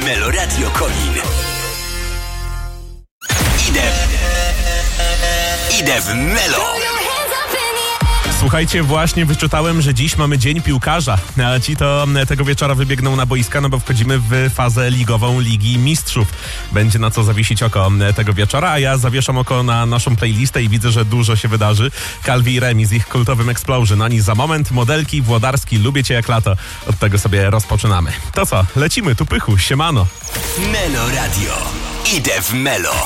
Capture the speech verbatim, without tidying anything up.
Meloradio Konin. Idę, idę w Melo. Słuchajcie, właśnie wyczytałem, że dziś mamy Dzień Piłkarza. A ci to tego wieczora wybiegną na boiska, no bo wchodzimy w fazę ligową Ligi Mistrzów. Będzie na co zawiesić oko tego wieczora, a ja zawieszam oko na naszą playlistę i widzę, że dużo się wydarzy. Calvi i Remi z ich kultowym Explosion. Oni za moment, Modelki, Włodarski, Lubię Cię jak lato. Od tego sobie rozpoczynamy. To co? Lecimy, tu pychu, siemano. Melo Radio. Idę w Melo.